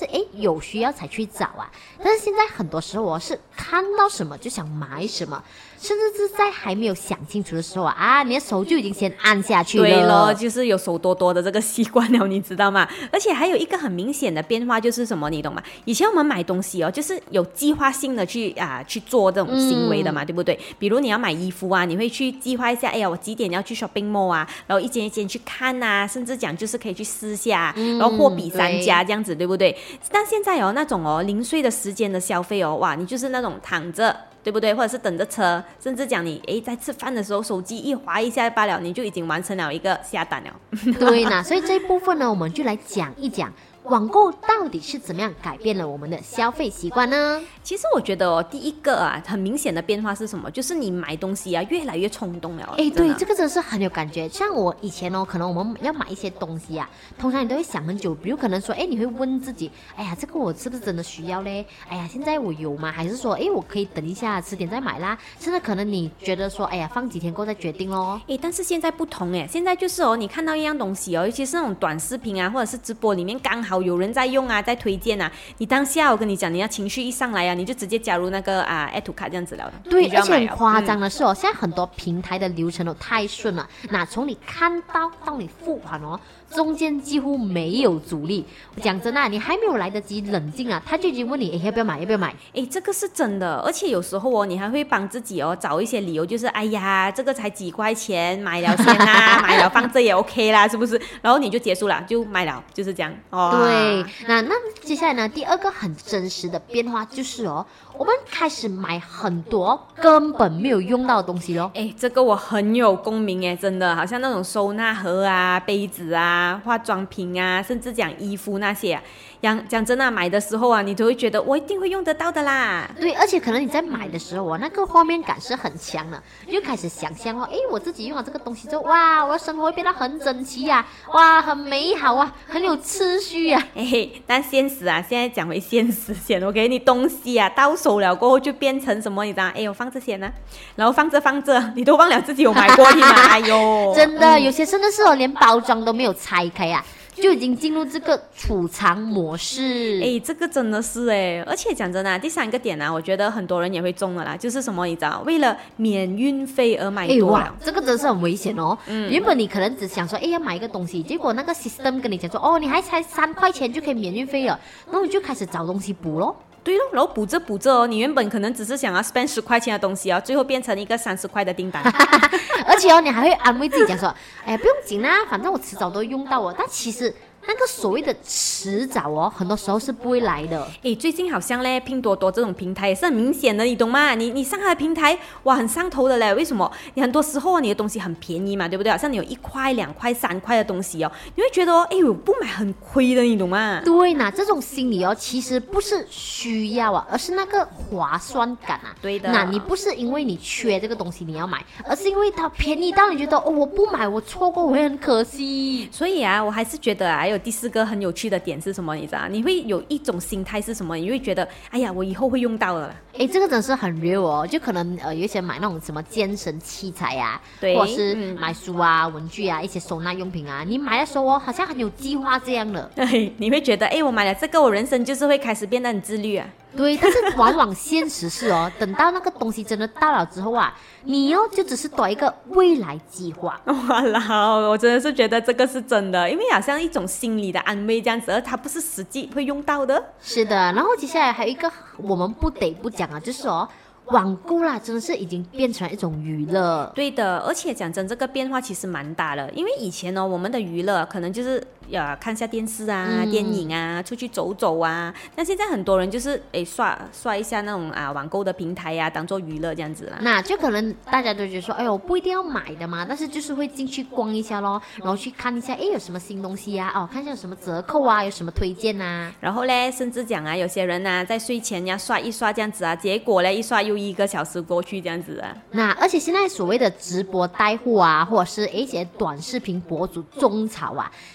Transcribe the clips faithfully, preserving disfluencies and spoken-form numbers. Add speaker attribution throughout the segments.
Speaker 1: 是诶有需要才去找啊。但是现在很多时候我是看到什么就想买什么，甚至是在还没有想清楚的时候啊，啊你的手就已经先按下去了。
Speaker 2: 对咯，就是有手多多的这个习惯了，你知道吗？而且还有一个很明显的变化就是什么，你懂吗？以前我们买东西哦，就是有计划性的去啊去做这种行为的嘛，嗯、对不对？比如你要买衣服啊，你会去计划一下，哎呀，我几点要去 shopping mall 啊，然后一间一间去看啊，甚至讲就是可以去试下，嗯、然后货比三家这样子，对不对？但现在哦，那种哦零碎的时间的消费哦，哇，你就是那种躺着。对不对？或者是等着车，甚至讲你诶在吃饭的时候手机一滑一下罢了，你就已经完成了一个下单了。
Speaker 1: 对呢，所以这一部分呢，我们就来讲一讲网购到底是怎么样改变了我们的消费习惯呢？
Speaker 2: 其实我觉得哦，第一个啊，很明显的变化是什么？就是你买东西啊，越来越冲动了。
Speaker 1: 哎，对，这个真的是很有感觉。像我以前哦，可能我们要买一些东西啊，通常你都会想很久，比如可能说，哎，你会问自己，哎呀，这个我是不是真的需要嘞？哎呀，现在我有吗？还是说，哎，我可以等一下迟点再买啦？甚至可能你觉得说，哎呀，放几天过再决定咯。
Speaker 2: 哎，但是现在不同哎，现在就是哦，你看到一样东西哦，尤其是那种短视频啊，或者是直播里面刚好有人在用啊，在推荐啊，你当下我跟你讲，你要情绪一上来啊，你就直接加入那个啊 add to cart 这样子了。
Speaker 1: 对，而且很夸张的是哦、嗯，现在很多平台的流程都太顺了，那从你看到到你付款哦，中间几乎没有阻力。讲真的，你还没有来得及冷静啊，他就已经问你，哎，要不要买？要不要买？
Speaker 2: 哎，这个是真的，而且有时候哦，你还会帮自己哦找一些理由，就是哎呀，这个才几块钱，买了先啦，买了放这也 OK 啦，是不是？然后你就结束了，就买了，就是这样。哦，
Speaker 1: 对，那那接下来呢，第二个很真实的变化就是哦，我们开始买很多根本没有用到的东西咯。
Speaker 2: 哎，这个我很有共鸣哎，真的，好像那种收纳盒啊、杯子啊、化妆品啊，甚至讲衣服那些、啊，讲讲真的、啊，买的时候啊，你都会觉得我一定会用得到的啦。
Speaker 1: 对，而且可能你在买的时候，我那个画面感是很强的，你就开始想象哦，哎，我自己用了这个东西之后，哇，我的生活会变得很整齐啊，哇，很美好啊，很有秩序啊。
Speaker 2: 哎，但现实啊，现在讲回现实先 ，OK， 你东西啊到手了过后就变成什么？你知道？哎，我放这些呢，然后放着放着，你都忘了自己有买过，你买，哎呦，
Speaker 1: 真的，嗯、有些真的是哦，连包装都没有拆开啊。就已经进入这个储藏模式。
Speaker 2: 哎，这个真的是哎，而且讲真的、啊，第三个点啊，我觉得很多人也会中了啦，就是什么你知道，为了免运费而买多了，
Speaker 1: 这个真是很危险哦。嗯、原本你可能只想说，哎，要买一个东西，结果那个 system 跟你讲说，哦，你还才三块钱就可以免运费了，然后你就开始找东西补咯。
Speaker 2: 对咯，然后补着补着哦，你原本可能只是想要 spend 十块钱的东西哦，最后变成一个三十块的订单。
Speaker 1: 而且哦，你还会安慰自己讲说，哎呀，不用紧啦，反正我迟早都会用到哦。但其实那个所谓的迟早哦，很多时候是不会来的。
Speaker 2: 诶，最近好像嘞，拼多多这种平台也是很明显的，你懂吗？你你上它的平台，哇，很上头的嘞。为什么？你很多时候你的东西很便宜嘛，对不对？好像你有一块、两块、三块的东西哦，你会觉得哦，哎呦，不买很亏的，你懂吗？
Speaker 1: 对呐，这种心理哦，其实不是需要啊，而是那个划算感啊。
Speaker 2: 对的。
Speaker 1: 那你不是因为你缺这个东西你要买，而是因为它便宜到你觉得哦，我不买我错过我会很可惜。
Speaker 2: 所以啊，我还是觉得啊。还有第四个很有趣的点是什么？你知道？你会有一种心态是什么？你会觉得，哎呀，我以后会用到的啦。
Speaker 1: 哎，这个真是很 real 哦，就可能呃有一些买那种什么健身器材啊，
Speaker 2: 对，
Speaker 1: 或者是买书啊、文具啊、一些收纳用品啊，你买的时候哦，好像很有计划这样的。
Speaker 2: 对，你会觉得，哎，我买了这个，我人生就是会开始变得很自律啊。
Speaker 1: 对，但是往往现实是哦，等到那个东西真的到了之后啊，你哦就只是多一个未来计划。
Speaker 2: 哇啦，我真的是觉得这个是真的，因为好像一种心理的安慰这样子，而它不是实际会用到的。
Speaker 1: 是的，然后接下来还有一个我们不得不讲啊，就是哦。网购啦，真的是已经变成了一种娱乐。
Speaker 2: 对的，而且讲真，这个变化其实蛮大的。因为以前呢、哦，我们的娱乐可能就是呃看下电视啊、嗯、电影啊、出去走走啊。但现在很多人就是诶刷刷一下那种啊网购的平台呀、啊，当做娱乐这样子啦。
Speaker 1: 那就可能大家都觉得说，哎呦，不一定要买的嘛，但是就是会进去逛一下咯，然后去看一下，哎，有什么新东西啊？哦，看一下有什么折扣啊，有什么推荐啊。
Speaker 2: 然后嘞，甚至讲啊，有些人啊在睡前呀刷一刷这样子啊，结果嘞一刷又一个小时过去这样子啊。
Speaker 1: 那而且现在所谓的直播带货啊，或者是一些短视频博主种草啊，其实哦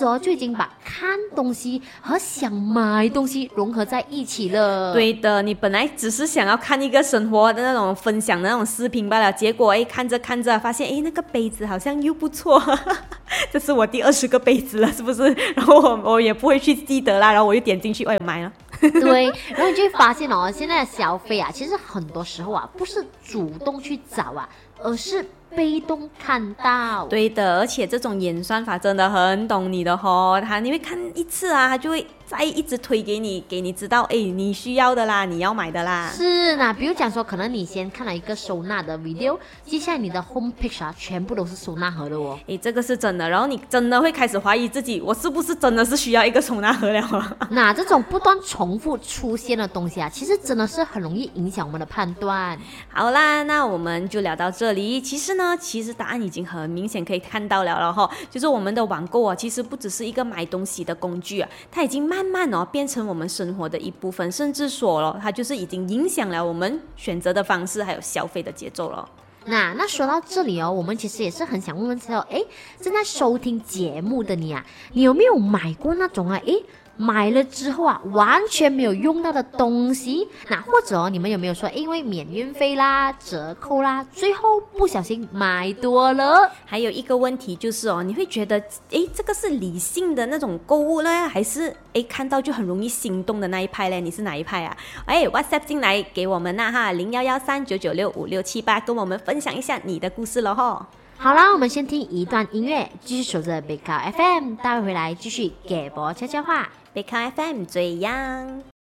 Speaker 1: 哦就已经把看东西和想买东西融合在一起了。
Speaker 2: 对的，你本来只是想要看一个生活的那种分享的那种视频罢了，结果哎看着看着发现哎那个杯子好像又不错，这是我第二十个杯子了，是不是？然后我我也不会去记得啦，然后我就点进去，哎买了。
Speaker 1: 对，然后你就会发现哦，现在的消费啊，其实很多时候啊，不是主动去找啊，而是被动看到。
Speaker 2: 对的，而且这种演算法真的很懂你的吼，他你会看一次啊，他就会再一直推给你，给你知道，哎，你需要的啦，你要买的啦。
Speaker 1: 是呢，比如讲说，可能你先看了一个收纳的 video， 接下来你的 home page 啊，全部都是收纳盒的哦。
Speaker 2: 哎，这个是真的，然后你真的会开始怀疑自己，我是不是真的是需要一个收纳盒了？
Speaker 1: 那这种不断重复出现的东西啊，其实真的是很容易影响我们的判断。
Speaker 2: 好啦，那我们就聊到这里。其实呢，其实答案已经很明显可以看到了了哈，就是我们的网购啊，其实不只是一个买东西的工具啊，它已经慢慢哦变成我们生活的一部分，甚至说了，它就是已经影响了我们选择的方式，还有消费的节奏了。
Speaker 1: 那那说到这里哦，我们其实也是很想问问说，哎，正在收听节目的你啊，你有没有买过那种啊，哎？买了之后啊，完全没有用到的东西，那或者哦，你们有没有说因为免运费啦、折扣啦，最后不小心买多了？
Speaker 2: 还有一个问题就是哦，你会觉得，诶，这个是理性的那种购物呢，还是诶看到就很容易心动的那一派嘞？你是哪一派啊？诶 WhatsApp 进来给我们呐哈，零幺幺三九九六五六七八，跟我们分享一下你的故事了吼。
Speaker 1: 好啦，我们先听一段音乐，继续守着北卡 F M， 待会回来继续给博悄悄话。
Speaker 2: 北卡 F M 最阳。